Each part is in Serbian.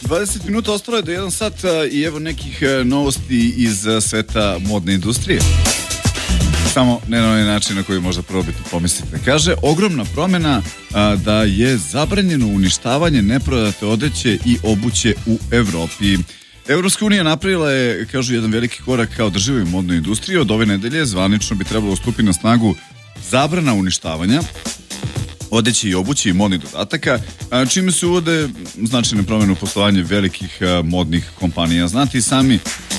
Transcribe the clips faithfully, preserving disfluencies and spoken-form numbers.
dvadeset minuta ostalo je do jedan sat i evo nekih novosti iz sveta modne industrije. Samo ne na onaj način na koji možda probiti pomisliti. Kaže, ogromna promjena a, da je zabranjeno uništavanje neprodate odeće i obuće u Evropi. Evropska unija napravila je, kažu, jedan veliki korak kao održivoj modnoj industriji. Od ove nedelje zvanično bi trebalo stupiti na snagu zabrana uništavanja odeće i obuće i modnih dodataka, čime se uvode značajne promjene u poslovanju velikih modnih kompanija. Znate i sami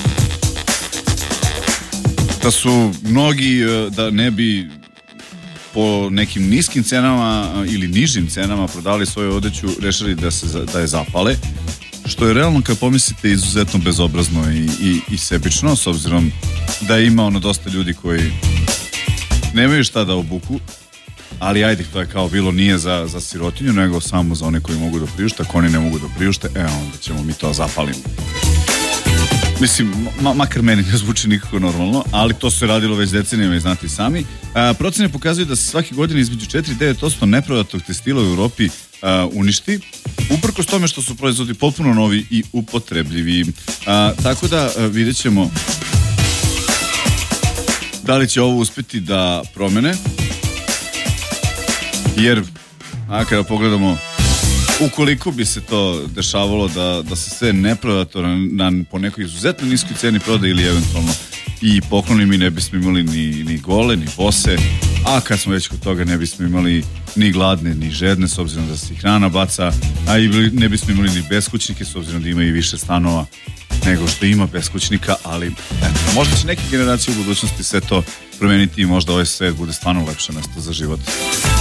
da su mnogi, da ne bi po nekim niskim cenama ili nižim cenama prodali svoju odeću, rešili da, se, da je zapale, što je realno, kad pomislite, izuzetno bezobrazno i, i, i sebično, s obzirom da ima ono dosta ljudi koji nemaju šta da obuku, ali ajde, to je kao bilo, nije za, za sirotinju, nego samo za one koji mogu da priušte. Ako oni ne mogu da priušte, e, onda ćemo mi to zapaliti. Mislim, ma, makar meni ne zvuči nikako normalno, ali to se radilo već decenijama i znate i sami. A, procene pokazuju da se svake godine između četiri do devet posto neprodatog tekstila u Evropi a, uništi, uprkos tome što su proizvodi potpuno novi i upotrebljivi. A, tako da a, vidjet ćemo da li će ovo uspjeti da promene. Jer, a kada pogledamo, ukoliko bi se to dešavalo da, da se sve neprodato na, na, po nekoj izuzetno niskoj ceni proda ili eventualno i pokloni, mi ne bismo imali ni, ni gole, ni bose, a kad smo već kod toga ne bismo imali ni gladne, ni žedne, s obzirom da se hrana baca, a i ne bismo imali ni beskućnike, s obzirom da ima i više stanova nego što ima beskućnika, ali eto, možda će neke generacije u budućnosti sve to promeniti i možda ovaj svet bude stvarno lepše mesto za život.